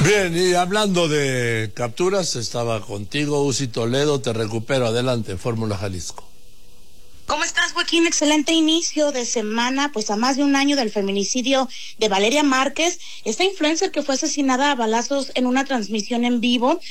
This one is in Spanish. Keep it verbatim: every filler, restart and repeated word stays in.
Bien, y hablando de capturas, estaba contigo, Uzi Toledo, te recupero, adelante, Fórmula Jalisco. ¿Cómo estás, Joaquín? Excelente inicio de semana, pues a más de un año del feminicidio de Valeria Márquez, esta influencer que fue asesinada a balazos en una transmisión en vivo.